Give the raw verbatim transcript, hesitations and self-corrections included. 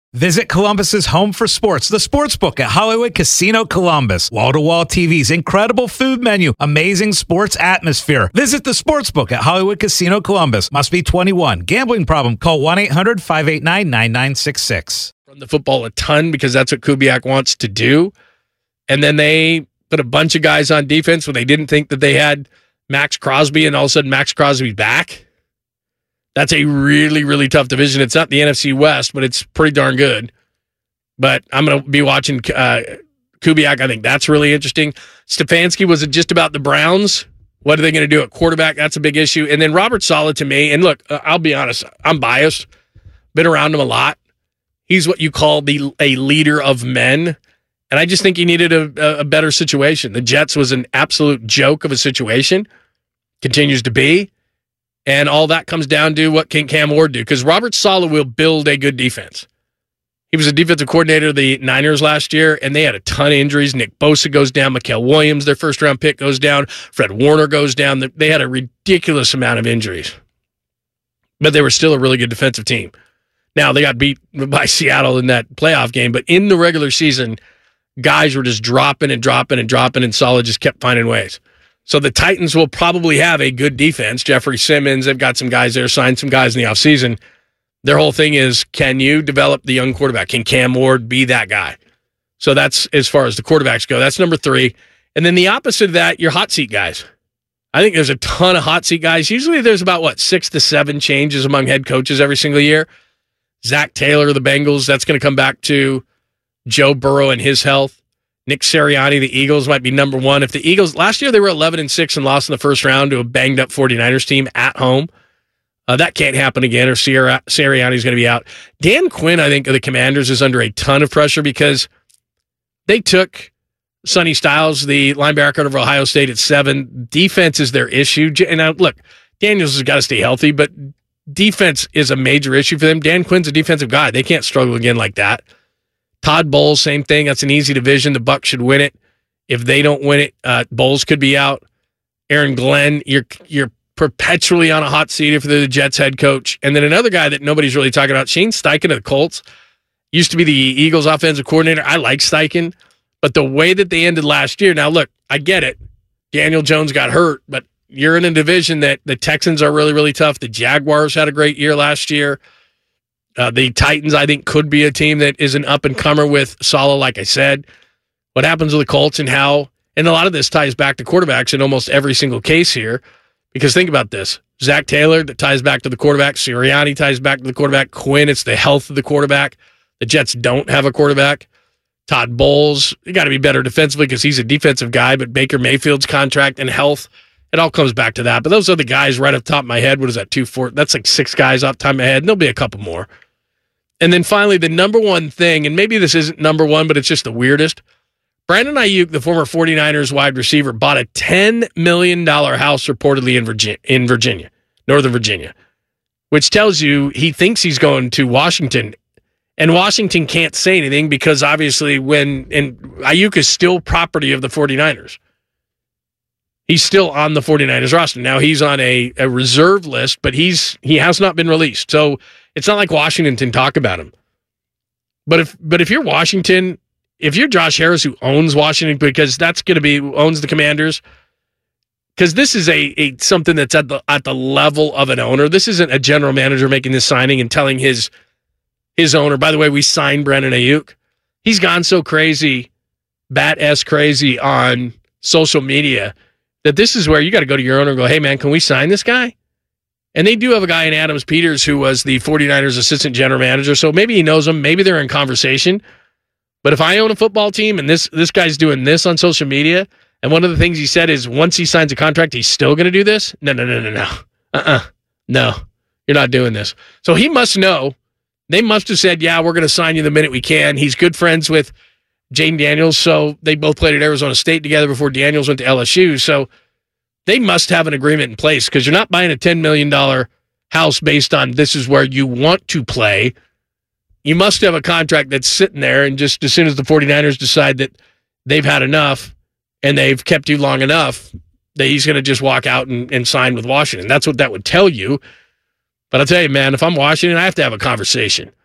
Visit Columbus's home for sports, the Sportsbook at Hollywood Casino Columbus. Wall-to-wall T Vs, incredible food menu, amazing sports atmosphere. Visit the Sportsbook at Hollywood Casino Columbus. Must be twenty-one. Gambling problem? Call one eight hundred five eight nine nine nine six six. Run the football a ton because that's what Kubiak wants to do. And then they put a bunch of guys on defense when they didn't think that they had Max Crosby, and all of a sudden Max Crosby's back. That's a really, really tough division. It's not the N F C West, but it's pretty darn good. But I'm going to be watching uh, Kubiak. I think that's really interesting. Stefanski, was it just about the Browns? What are they going to do at quarterback? That's a big issue. And then Robert Saleh, to me, and look, uh, I'll be honest, I'm biased. Been around him a lot. He's what you call the a leader of men. And I just think he needed a, a better situation. The Jets was an absolute joke of a situation. Continues to be. And all that comes down to what can Cam Ward do? Because Robert Saleh will build a good defense. He was a defensive coordinator of the Niners last year, and they had a ton of injuries. Nick Bosa goes down. Mikael Williams, their first-round pick, goes down. Fred Warner goes down. They had a ridiculous amount of injuries. But they were still a really good defensive team. Now, they got beat by Seattle in that playoff game, but in the regular season, guys were just dropping and dropping and dropping, and Saleh just kept finding ways. So the Titans will probably have a good defense. Jeffrey Simmons, they've got some guys there, signed some guys in the offseason. Their whole thing is, can you develop the young quarterback? Can Cam Ward be that guy? So that's as far as the quarterbacks go. That's number three. And then the opposite of that, your hot seat guys. I think there's a ton of hot seat guys. Usually there's about, what, six to seven changes among head coaches every single year. Zach Taylor of the Bengals, that's going to come back to Joe Burrow and his health. Nick Sirianni, the Eagles, might be number one. If the Eagles, last year they were eleven and six and lost in the first round to a banged-up 49ers team at home. Uh, that can't happen again, or Sirianni's going to be out. Dan Quinn, I think, of the Commanders is under a ton of pressure because they took Sonny Styles, the linebacker of Ohio State, at seven. Defense is their issue. And now, look, Daniels has got to stay healthy, but defense is a major issue for them. Dan Quinn's a defensive guy. They can't struggle again like that. Todd Bowles, same thing. That's an easy division. The Bucs should win it. If they don't win it, uh, Bowles could be out. Aaron Glenn, you're you're perpetually on a hot seat if they're the Jets head coach. And then another guy that nobody's really talking about, Shane Steichen of the Colts, used to be the Eagles offensive coordinator. I like Steichen, but the way that they ended last year, now look, I get it. Daniel Jones got hurt, but you're in a division that the Texans are really, really tough. The Jaguars had a great year last year. Uh, the Titans, I think, could be a team that is an up-and-comer with Saleh, like I said. What happens with the Colts and how, and a lot of this ties back to quarterbacks in almost every single case here, because think about this. Zach Taylor, that ties back to the quarterback. Sirianni ties back to the quarterback. Quinn, it's the health of the quarterback. The Jets don't have a quarterback. Todd Bowles, you got to be better defensively because he's a defensive guy, but Baker Mayfield's contract and health, it all comes back to that. But those are the guys right off the top of my head. What is that, two, four? That's like six guys off the top of my head, and there'll be a couple more. And then finally, the number one thing, and maybe this isn't number one, but it's just the weirdest. Brandon Ayuk, the former 49ers wide receiver, bought a ten million dollars house reportedly in Virginia, in Virginia, Northern Virginia, which tells you he thinks he's going to Washington. And Washington can't say anything because obviously when, and Ayuk is still property of the 49ers. He's still on the 49ers roster. Now he's on a, a reserve list, but he's he has not been released. So it's not like Washington can talk about him. But if but if you're Washington, if you're Josh Harris who owns Washington, because that's going to be who owns the Commanders, because this is a, a something that's at the at the level of an owner. This isn't a general manager making this signing and telling his his owner, by the way, we signed Brandon Ayuk. He's gone so crazy, bat-esque crazy on social media that this is where you got to go to your owner and go, hey, man, can we sign this guy? And they do have a guy in Adams Peters who was the 49ers assistant general manager, so maybe he knows him. Maybe they're in conversation. But if I own a football team and this this guy's doing this on social media, and one of the things he said is once he signs a contract, he's still going to do this? No, no, no, no, no. Uh-uh. No, you're not doing this. So he must know. They must have said, yeah, we're going to sign you the minute we can. He's good friends with Jane Daniels, so they both played at Arizona State together before Daniels went to L S U. So they must have an agreement in place because you're not buying a ten million dollars house based on this is where you want to play. You must have a contract that's sitting there, and just as soon as the 49ers decide that they've had enough and they've kept you long enough, that he's going to just walk out and, and sign with Washington. That's what that would tell you. But I'll tell you, man, if I'm Washington, I have to have a conversation.